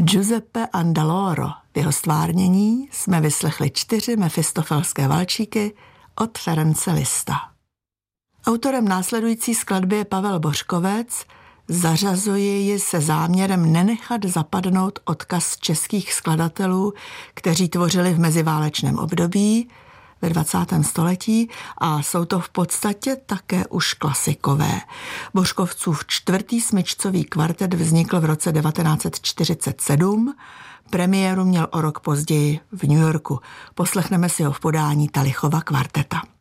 Giuseppe Andaloro. V jeho stvárnění jsme vyslechli 4 mefistofelské valčíky od Ference Lista. Autorem následující skladby je Pavel Bořkovec. Zařazuji ji se záměrem nenechat zapadnout odkaz českých skladatelů, kteří tvořili v meziválečném období ve 20. století a jsou to v podstatě také už klasikové. Bořkovcův 4. smyčcový kvartet vznikl v roce 1947, premiéru měl o rok později v New Yorku. Poslechneme si ho v podání Talichova kvarteta.